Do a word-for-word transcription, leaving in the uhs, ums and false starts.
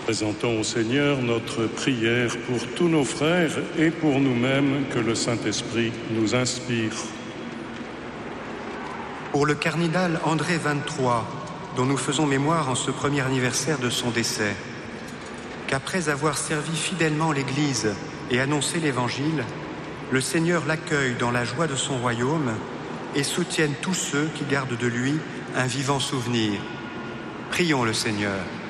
Présentons au Seigneur notre prière pour tous nos frères et pour nous-mêmes que le Saint-Esprit nous inspire. Pour le cardinal André vingt-trois, dont nous faisons mémoire en ce premier anniversaire de son décès, qu'après avoir servi fidèlement l'Église et annoncé l'Évangile, le Seigneur l'accueille dans la joie de son royaume et soutienne tous ceux qui gardent de lui un vivant souvenir. Prions le Seigneur.